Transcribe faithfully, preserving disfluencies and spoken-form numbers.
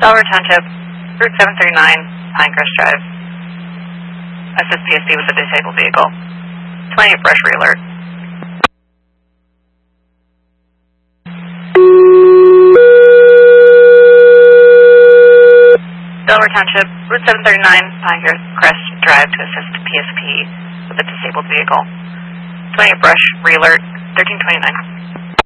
Delaware Township, Route seven thirty-nine, Pinecrest Drive. Assist P S P with a disabled vehicle. twenty-eight brush re-alert. Delaware Township, Route seven thirty-nine, Pinecrest Drive to assist P S P with a disabled vehicle. twenty-eight brush re-alert, thirteen twenty-nine.